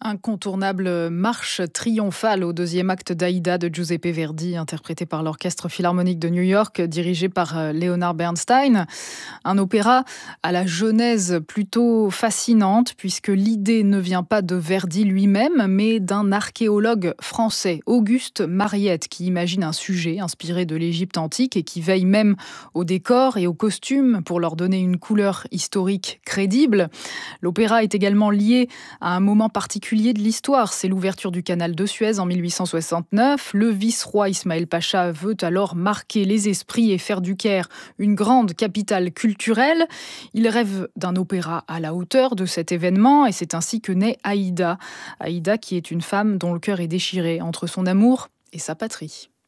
Incontournable marche triomphale au deuxième acte d'Aïda de Giuseppe Verdi, interprété par l'Orchestre Philharmonique de New York, dirigé par Leonard Bernstein. Un opéra à la genèse plutôt fascinante, puisque l'idée ne vient pas de Verdi lui-même, mais d'un archéologue français, Auguste Mariette, qui imagine un sujet inspiré de l'Égypte antique et qui veille même aux décors et aux costumes pour leur donner une couleur historique crédible. L'opéra est également lié à un moment particulier de l'histoire. C'est l'ouverture du canal de Suez en 1869. Le vice-roi Ismaël Pacha veut alors marquer les esprits et faire du Caire une grande capitale culturelle. Il rêve d'un opéra à la hauteur de cet événement et c'est ainsi que naît Aïda. Aïda qui est une femme dont le cœur est déchiré entre son amour et sa patrie.